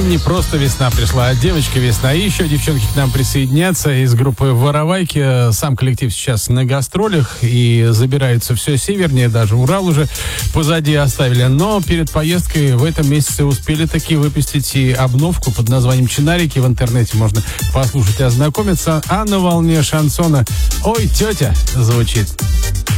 не просто весна пришла, а девочка-весна. И еще девчонки к нам присоединятся из группы «Воровайки». Сам коллектив сейчас на гастролях и забираются все севернее, даже Урал уже позади оставили. Но перед поездкой в этом месяце успели таки выпустить и обновку под названием «Чинарики». В интернете можно послушать и ознакомиться. А на волне шансона «Ой, тетя» звучит.